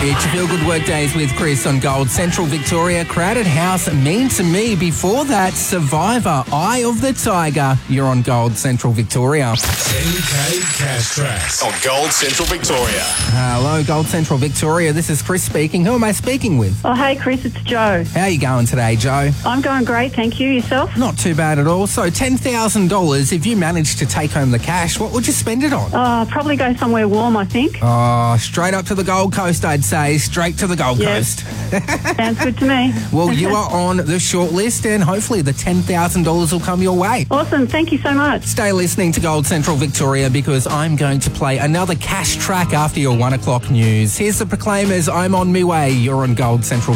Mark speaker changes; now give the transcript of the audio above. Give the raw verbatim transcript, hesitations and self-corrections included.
Speaker 1: It's your Feel Good Work Days with Chris on Gold Central Victoria. Crowded House, Mean to Me. Before that, Survivor, Eye of the Tiger. You're on Gold Central Victoria.
Speaker 2: ten K Cash Tracks on Gold Central Victoria.
Speaker 1: Hello, Gold Central Victoria. This is Chris speaking. Who am I speaking with?
Speaker 3: Oh, hey, Chris, it's Joe.
Speaker 1: How are you going today, Joe?
Speaker 3: I'm going great, thank you. Yourself?
Speaker 1: Not too bad at all. So ten thousand dollars, if you managed to take home the cash, what would you spend it on?
Speaker 3: Oh, probably go somewhere warm, I think.
Speaker 1: Oh, straight up to the Gold Coast, I'd say. Straight to the Gold
Speaker 3: Yep.
Speaker 1: Coast.
Speaker 3: Sounds good to me.
Speaker 1: Well, you are on the short list and hopefully the ten thousand dollars will come your way.
Speaker 3: Awesome, thank you so much.
Speaker 1: Stay listening to Gold Central Victoria because I'm going to play another cash track after your one o'clock news. Here's the Proclaimers, I'm on me way. You're on Gold Central